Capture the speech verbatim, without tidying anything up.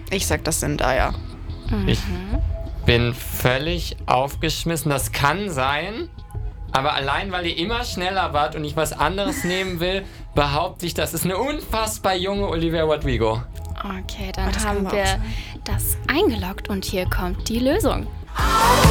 Ich sag, das sind Zendaya. Mhm. Ich bin völlig aufgeschmissen. Das kann sein, aber allein, weil ihr immer schneller wart und ich was anderes nehmen will, behaupte ich, das ist eine unfassbar junge Olivia Rodrigo. Okay, dann Oh, das kann haben aber auch wir sein. das eingeloggt und hier kommt die Lösung.